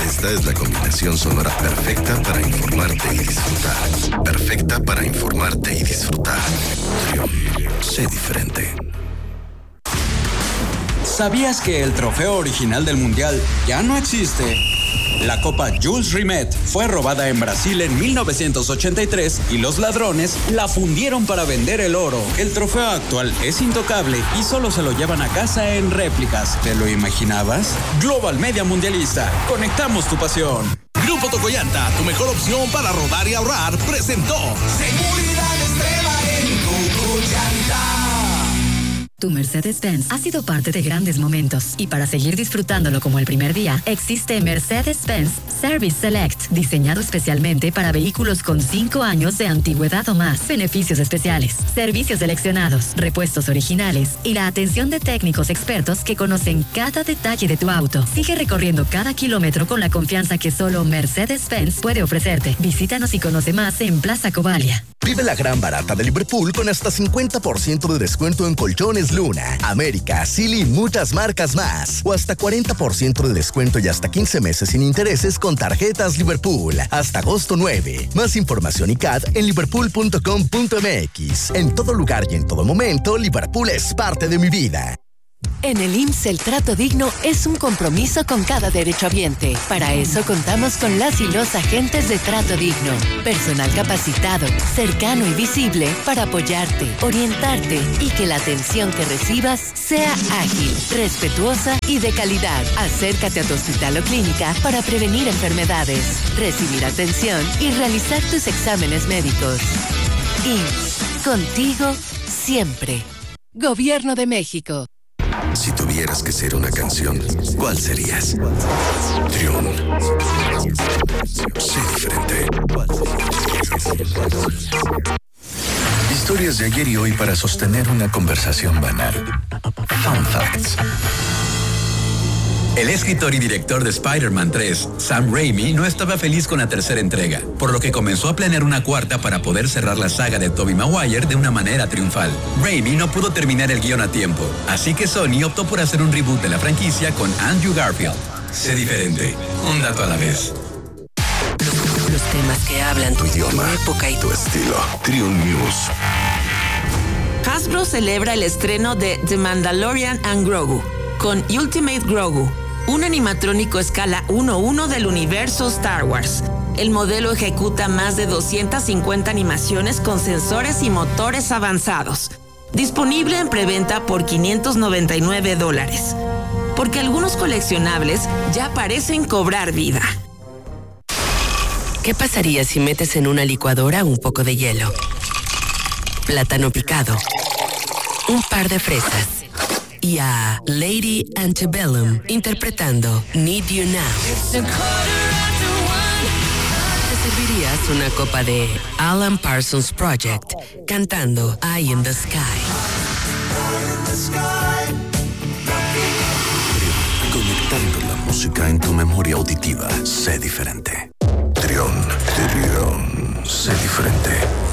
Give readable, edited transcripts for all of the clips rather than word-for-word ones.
Esta es la combinación sonora perfecta para informarte y disfrutar. Perfecta para informarte y disfrutar. Trión, sé diferente. ¿Sabías que el trofeo original del Mundial ya no existe? La Copa Jules Rimet fue robada en Brasil en 1983 y los ladrones la fundieron para vender el oro. El trofeo actual es intocable y solo se lo llevan a casa en réplicas. ¿Te lo imaginabas? Global Media Mundialista. Conectamos tu pasión. Grupo Tocoyanta, tu mejor opción para rodar y ahorrar, presentó Seguridad extrema en Tocoyanta. Tu Mercedes-Benz ha sido parte de grandes momentos y para seguir disfrutándolo como el primer día, existe Mercedes-Benz Service Select, diseñado especialmente para vehículos con 5 años de antigüedad o más. Beneficios especiales, servicios seleccionados, repuestos originales y la atención de técnicos expertos que conocen cada detalle de tu auto. Sigue recorriendo cada kilómetro con la confianza que solo Mercedes-Benz puede ofrecerte. Visítanos y conoce más en Plaza Covalia. Vive la gran barata de Liverpool con hasta 50% de descuento en colchones Luna, América, Silly y muchas marcas más. O hasta 40% de descuento y hasta 15 meses sin intereses con tarjetas Liverpool. Hasta agosto 9. Más información y CAD en liverpool.com.mx. En todo lugar y en todo momento, Liverpool es parte de mi vida. En el IMSS, el trato digno es un compromiso con cada derechohabiente. Para eso contamos con las y los agentes de trato digno. Personal capacitado, cercano y visible para apoyarte, orientarte y que la atención que recibas sea ágil, respetuosa y de calidad. Acércate a tu hospital o clínica para prevenir enfermedades, recibir atención y realizar tus exámenes médicos. IMSS, contigo siempre. Gobierno de México. Si tuvieras que ser una canción, ¿cuál serías? Trión. Sé diferente. Historias de ayer y hoy para sostener una conversación banal. Fun Facts. El escritor y director de Spider-Man 3, Sam Raimi, no estaba feliz con la tercera entrega, por lo que comenzó a planear una cuarta para poder cerrar la saga de Tobey Maguire de una manera triunfal. Raimi no pudo terminar el guión a tiempo, así que Sony optó por hacer un reboot de la franquicia con Andrew Garfield. Sé diferente, un dato a la vez. Los temas que hablan Tu idioma, tu época y tu estilo. Trión News. Hasbro celebra el estreno de The Mandalorian and Grogu con Ultimate Grogu, un animatrónico escala 1:1 del universo Star Wars. El modelo ejecuta más de 250 animaciones con sensores y motores avanzados. Disponible en preventa por $599. Porque algunos coleccionables ya parecen cobrar vida. ¿Qué pasaría si metes en una licuadora un poco de hielo, plátano picado, un par de fresas y a Lady Antebellum interpretando Need You Now? Te servirías una copa de Alan Parsons Project cantando Eye in the Sky. Conectando la música en tu memoria auditiva. Sé diferente. Trión. Sé diferente.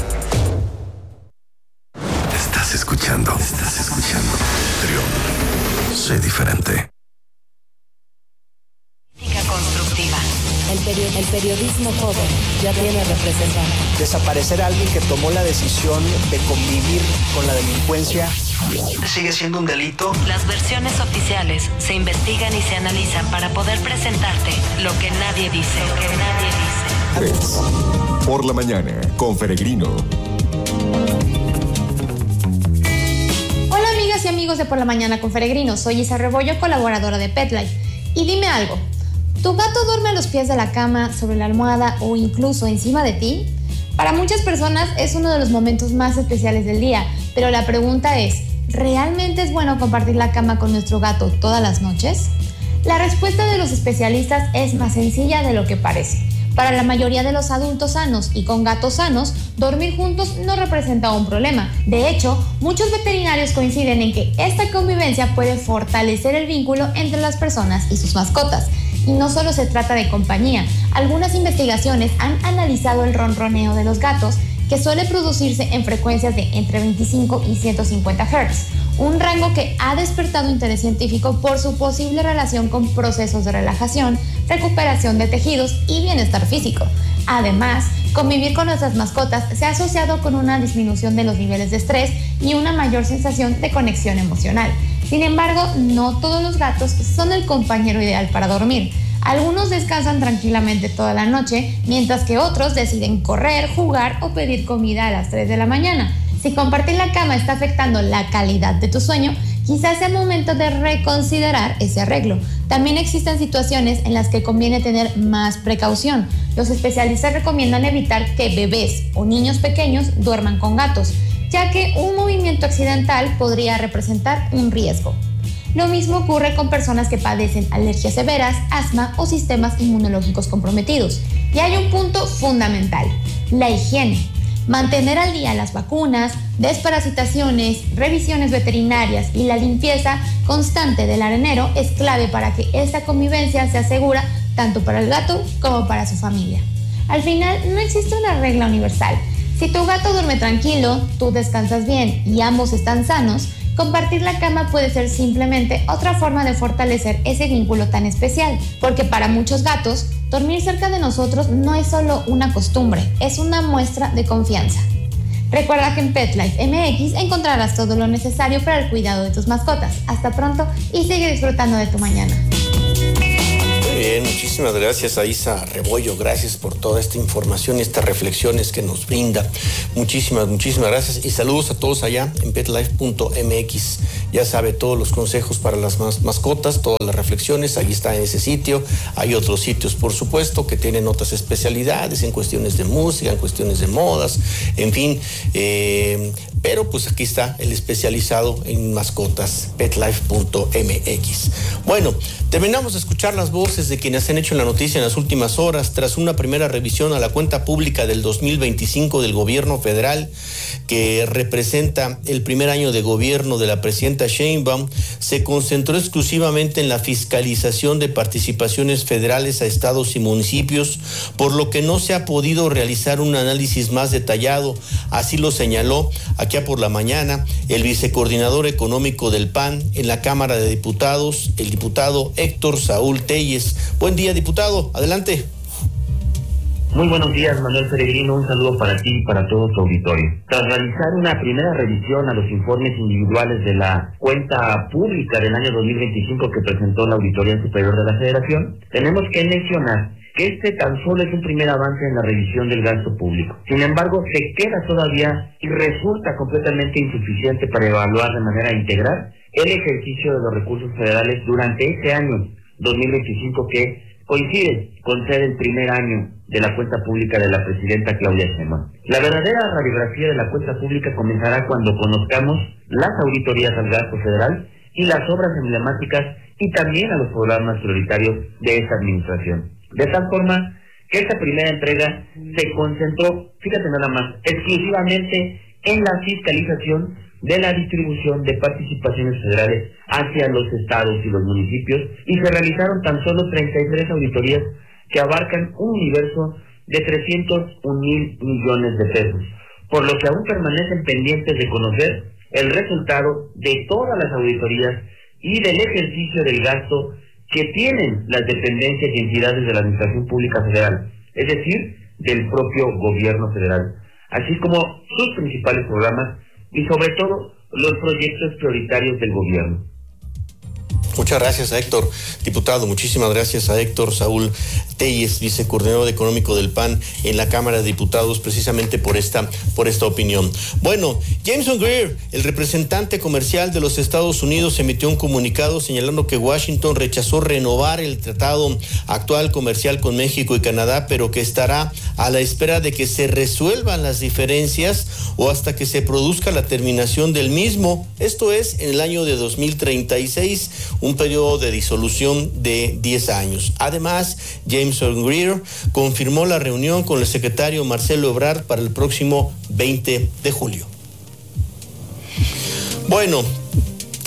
Estás escuchando. Trión. Sé diferente. Constructiva. El periodismo joven ya tiene representante. Desaparecer a alguien que tomó la decisión de convivir con la delincuencia sigue siendo un delito. Las versiones oficiales se investigan y se analizan para poder presentarte lo que nadie dice. Por la mañana, con Feregrino. Hola amigas y amigos de Por la Mañana con Feregrino. Soy Isa Rebollo, colaboradora de PetLife. Y dime algo, ¿tu gato duerme a los pies de la cama, sobre la almohada o incluso encima de ti? Para muchas personas es uno de los momentos más especiales del día, pero la pregunta es, ¿realmente es bueno compartir la cama con nuestro gato todas las noches? La respuesta de los especialistas es más sencilla de lo que parece. Para la mayoría de los adultos sanos y con gatos sanos, dormir juntos no representa un problema. De hecho, muchos veterinarios coinciden en que esta convivencia puede fortalecer el vínculo entre las personas y sus mascotas. Y no solo se trata de compañía. Algunas investigaciones han analizado el ronroneo de los gatos, que suele producirse en frecuencias de entre 25 y 150 Hz. un rango que ha despertado interés científico por su posible relación con procesos de relajación, recuperación de tejidos y bienestar físico. Además, convivir con nuestras mascotas se ha asociado con una disminución de los niveles de estrés y una mayor sensación de conexión emocional. Sin embargo, no todos los gatos son el compañero ideal para dormir. Algunos descansan tranquilamente toda la noche, mientras que otros deciden correr, jugar o pedir comida a las 3 de la mañana. Si compartir la cama está afectando la calidad de tu sueño, quizás sea momento de reconsiderar ese arreglo. También existen situaciones en las que conviene tener más precaución. Los especialistas recomiendan evitar que bebés o niños pequeños duerman con gatos, ya que un movimiento accidental podría representar un riesgo. Lo mismo ocurre con personas que padecen alergias severas, asma o sistemas inmunológicos comprometidos. Y hay un punto fundamental: la higiene. Mantener al día las vacunas, desparasitaciones, revisiones veterinarias y la limpieza constante del arenero es clave para que esta convivencia sea segura tanto para el gato como para su familia. Al final, no existe una regla universal. Si tu gato duerme tranquilo, tú descansas bien y ambos están sanos, compartir la cama puede ser simplemente otra forma de fortalecer ese vínculo tan especial, porque para muchos gatos, dormir cerca de nosotros no es solo una costumbre, es una muestra de confianza. Recuerda que en PetLife MX encontrarás todo lo necesario para el cuidado de tus mascotas. Hasta pronto y sigue disfrutando de tu mañana. Muy bien, muchísimas gracias a Isa Rebollo, gracias por toda esta información y estas reflexiones que nos brinda. Muchísimas gracias y saludos a todos allá en petlife.mx. Ya sabe, todos los consejos para las mascotas, todas las reflexiones, ahí está en ese sitio. Hay otros sitios, por supuesto, que tienen otras especialidades en cuestiones de música, en cuestiones de modas, en fin. Pero pues aquí está el especializado en mascotas, petlife.mx. Bueno, terminamos de escuchar las voces de quienes han hecho la noticia en las últimas horas tras una primera revisión a la cuenta pública del 2025 del gobierno federal, que representa el primer año de gobierno de la presidenta Sheinbaum. Se concentró exclusivamente en la fiscalización de participaciones federales a estados y municipios, por lo que no se ha podido realizar un análisis más detallado. Así lo señaló aquí por la mañana el vicecoordinador económico del PAN en la Cámara de Diputados, el diputado Héctor Saúl Telles. Buen día, diputado, adelante. Muy buenos días, Manuel Peregrino, un saludo para ti y para todo tu auditorio. Tras realizar una primera revisión a los informes individuales de la cuenta pública del año 2025 que presentó la Auditoría Superior de la Federación, tenemos que mencionar que este tan solo es un primer avance en la revisión del gasto público. Sin embargo, se queda todavía y resulta completamente insuficiente para evaluar de manera integral el ejercicio de los recursos federales durante este año 2025 que coincide con ser el primer año de la cuenta pública de la presidenta Claudia Sheinbaum. La verdadera radiografía de la cuenta pública comenzará cuando conozcamos las auditorías al gasto federal y las obras emblemáticas y también a los programas prioritarios de esta administración. De tal forma que esta primera entrega se concentró, fíjate nada más, exclusivamente en la fiscalización de la distribución de participaciones federales hacia los estados y los municipios, y se realizaron tan solo 33 auditorías que abarcan un universo de 301,000 millones de pesos, por lo que aún permanecen pendientes de conocer el resultado de todas las auditorías y del ejercicio del gasto que tienen las dependencias y entidades de la Administración Pública Federal, es decir, del propio gobierno federal, así como sus principales programas y sobre todo los proyectos prioritarios del gobierno. Muchas gracias a Héctor, diputado. Muchísimas gracias a Héctor Saúl Telles, vicecoordinador económico del PAN en la Cámara de Diputados, precisamente por esta opinión. Bueno, Jameson Greer, el representante comercial de los Estados Unidos, emitió un comunicado señalando que Washington rechazó renovar el tratado actual comercial con México y Canadá, pero que estará a la espera de que se resuelvan las diferencias o hasta que se produzca la terminación del mismo. Esto es en el año de 2036, un periodo de disolución de 10 años. Además, Jameson Greer confirmó la reunión con el secretario Marcelo Ebrard para el próximo 20 de julio. Bueno,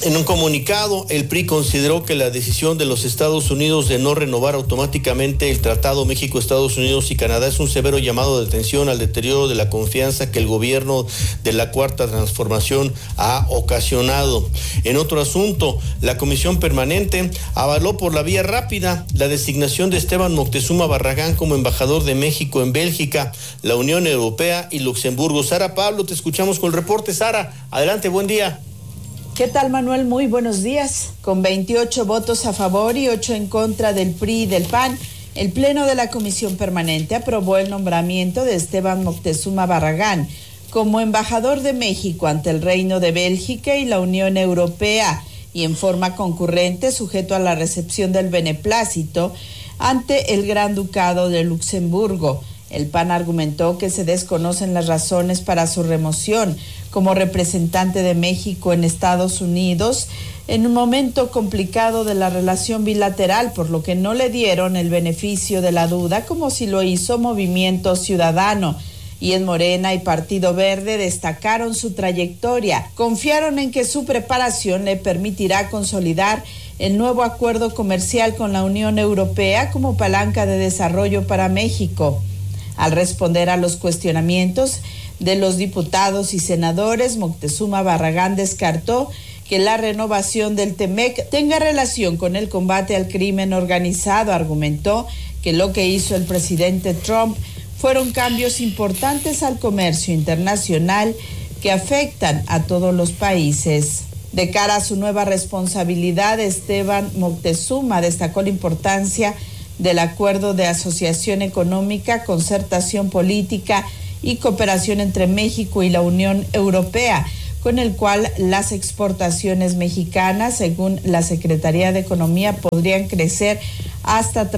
En un comunicado, el PRI consideró que la decisión de los Estados Unidos de no renovar automáticamente el Tratado México, Estados Unidos y Canadá es un severo llamado de atención al deterioro de la confianza que el gobierno de la Cuarta Transformación ha ocasionado. En otro asunto, la Comisión Permanente avaló por la vía rápida la designación de Esteban Moctezuma Barragán como embajador de México en Bélgica, la Unión Europea y Luxemburgo. Sara Pablo, te escuchamos con el reporte. Sara, adelante, buen día. ¿Qué tal, Manuel? Muy buenos días. Con 28 votos a favor y 8 en contra del PRI y del PAN, el Pleno de la Comisión Permanente aprobó el nombramiento de Esteban Moctezuma Barragán como embajador de México ante el Reino de Bélgica y la Unión Europea, y en forma concurrente, sujeto a la recepción del beneplácito ante el Gran Ducado de Luxemburgo. El PAN argumentó que se desconocen las razones para su remoción como representante de México en Estados Unidos en un momento complicado de la relación bilateral, por lo que no le dieron el beneficio de la duda, como si lo hizo Movimiento Ciudadano. Y en Morena y Partido Verde destacaron su trayectoria. Confiaron en que su preparación le permitirá consolidar el nuevo acuerdo comercial con la Unión Europea como palanca de desarrollo para México. Al responder a los cuestionamientos de los diputados y senadores, Moctezuma Barragán descartó que la renovación del TEMEC tenga relación con el combate al crimen organizado. Argumentó que lo que hizo el presidente Trump fueron cambios importantes al comercio internacional que afectan a todos los países. De cara a su nueva responsabilidad, Esteban Moctezuma destacó la importancia del Acuerdo de Asociación Económica, Concertación Política y Cooperación entre México y la Unión Europea, con el cual las exportaciones mexicanas, según la Secretaría de Economía, podrían crecer hasta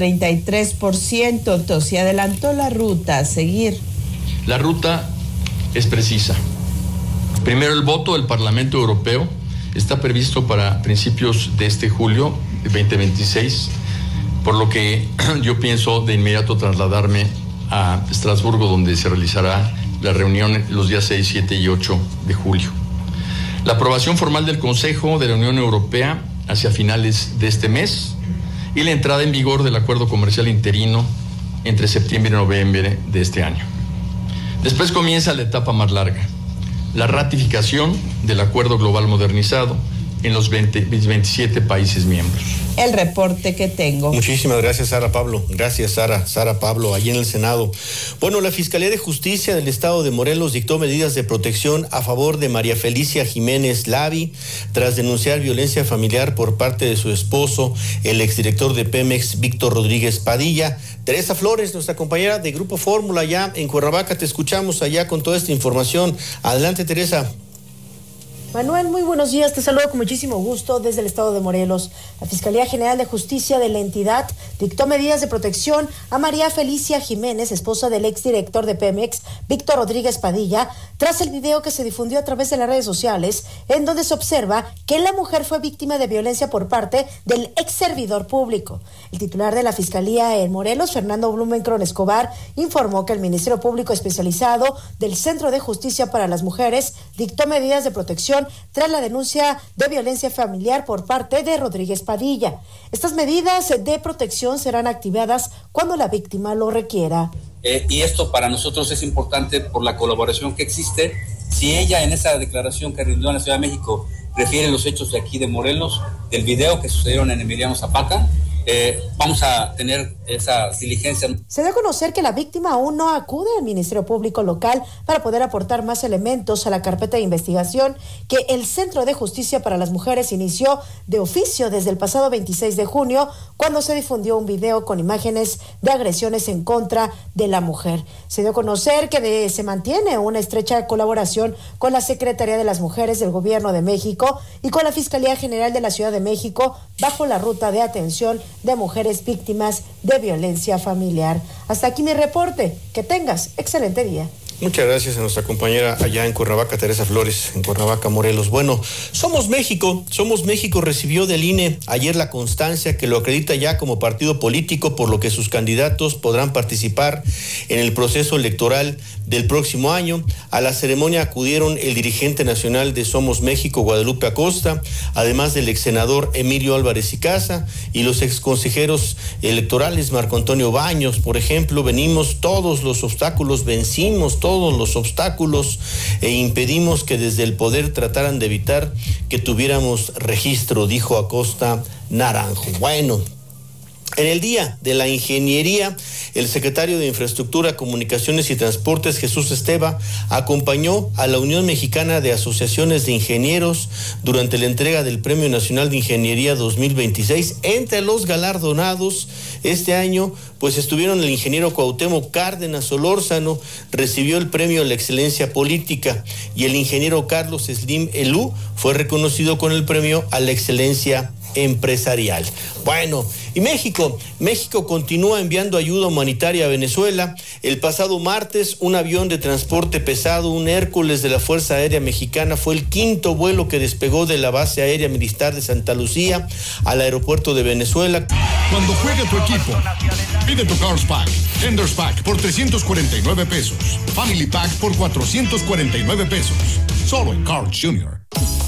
33%. Entonces, adelantó la ruta a seguir. La ruta es precisa. Primero, el voto del Parlamento Europeo está previsto para principios de este julio de 2026, por lo que yo pienso de inmediato trasladarme a Estrasburgo, donde se realizará la reunión los días 6, 7 y 8 de julio. La aprobación formal del Consejo de la Unión Europea hacia finales de este mes y la entrada en vigor del acuerdo comercial interino entre septiembre y noviembre de este año. Después comienza la etapa más larga, la ratificación del acuerdo global modernizado en los 27 países miembros. El reporte que tengo. Muchísimas gracias, Sara Pablo. Gracias, Sara Pablo, allí en el Senado. Bueno, la Fiscalía de Justicia del Estado de Morelos dictó medidas de protección a favor de María Felicia Jiménez Lavi tras denunciar violencia familiar por parte de su esposo, el exdirector de Pemex, Víctor Rodríguez Padilla. Teresa Flores, nuestra compañera de Grupo Fórmula allá en Cuernavaca, te escuchamos allá con toda esta información. Adelante, Teresa. Manuel, muy buenos días, te saludo con muchísimo gusto desde el estado de Morelos. La Fiscalía General de Justicia de la entidad dictó medidas de protección a María Felicia Jiménez, esposa del exdirector de Pemex, Víctor Rodríguez Padilla, tras el video que se difundió a través de las redes sociales, en donde se observa que la mujer fue víctima de violencia por parte del ex servidor público. El titular de la Fiscalía en Morelos, Fernando Blumenkron Escobar, informó que el Ministerio Público Especializado del Centro de Justicia para las Mujeres dictó medidas de protección tras la denuncia de violencia familiar por parte de Rodríguez Padilla. Estas medidas de protección serán activadas cuando la víctima lo requiera. Y esto para nosotros es importante por la colaboración que existe. Si ella en esa declaración que rindió en la Ciudad de México refiere los hechos de aquí de Morelos, del video que sucedieron en Emiliano Zapata, vamos a tener esa diligencia. Se dio a conocer que la víctima aún no acude al Ministerio Público local para poder aportar más elementos a la carpeta de investigación que el Centro de Justicia para las Mujeres inició de oficio desde el pasado 26 de junio, cuando se difundió un video con imágenes de agresiones en contra de la mujer. Se dio a conocer que se mantiene una estrecha colaboración con la Secretaría de las Mujeres del Gobierno de México y con la Fiscalía General de la Ciudad de México bajo la ruta de atención de mujeres víctimas de violencia familiar. Hasta aquí mi reporte. Que tengas excelente día. Muchas gracias a nuestra compañera allá en Cuernavaca, Teresa Flores, en Cuernavaca, Morelos. Bueno, Somos México recibió del INE ayer la constancia que lo acredita ya como partido político, por lo que sus candidatos podrán participar en el proceso electoral del próximo año. A la ceremonia acudieron el dirigente nacional de Somos México, Guadalupe Acosta, además del exsenador Emilio Álvarez y Casa, y los exconsejeros electorales Marco Antonio Baños, por ejemplo. Vencimos todos los obstáculos e impedimos que desde el poder trataran de evitar que tuviéramos registro, dijo Acosta Naranjo. Bueno, en el Día de la Ingeniería, el secretario de Infraestructura, Comunicaciones y Transportes, Jesús Esteva, acompañó a la Unión Mexicana de Asociaciones de Ingenieros durante la entrega del Premio Nacional de Ingeniería 2026. Entre los galardonados este año, pues estuvieron el ingeniero Cuauhtémoc Cárdenas Solórzano, recibió el premio a la excelencia política, y el ingeniero Carlos Slim Elú fue reconocido con el premio a la excelencia empresarial. Bueno, y México continúa enviando ayuda humanitaria a Venezuela. El pasado martes, un avión de transporte pesado, un Hércules de la Fuerza Aérea Mexicana, fue el quinto vuelo que despegó de la base aérea militar de Santa Lucía al aeropuerto de Venezuela. Cuando juegue tu equipo, pide tu Cars Pack. Tenders Pack por 349 pesos. Family Pack por 449 pesos. Solo en Carl's Jr.